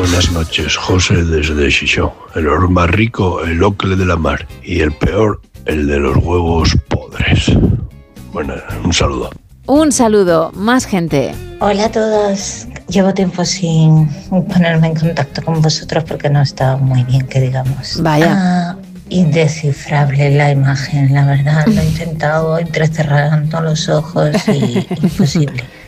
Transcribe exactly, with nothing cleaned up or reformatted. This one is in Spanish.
Buenas noches, José desde Xixón. El oro más rico, el ocle de la mar. Y el peor, el de los huevos podres. Bueno, un saludo. Un saludo, más gente. Hola a todos. Llevo tiempo sin ponerme en contacto con vosotros porque no estaba muy bien, que digamos. Vaya. Ah, indescifrable la imagen, la verdad. Lo he intentado entrecerrando los ojos y imposible.